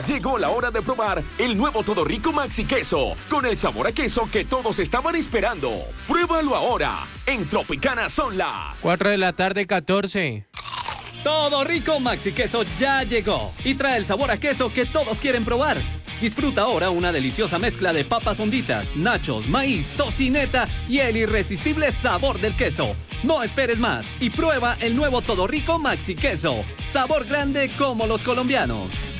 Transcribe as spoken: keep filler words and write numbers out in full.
Llegó la hora de probar el nuevo Todo Rico Maxi Queso, con el sabor a queso que todos estaban esperando. Pruébalo ahora. En Tropicana son las cuatro de la tarde, catorce. Todo Rico Maxi Queso ya llegó y trae el sabor a queso que todos quieren probar. Disfruta ahora una deliciosa mezcla de papas honditas, nachos, maíz, tocineta y el irresistible sabor del queso. No esperes más y prueba el nuevo Todo Rico Maxi Queso. Sabor grande como los colombianos.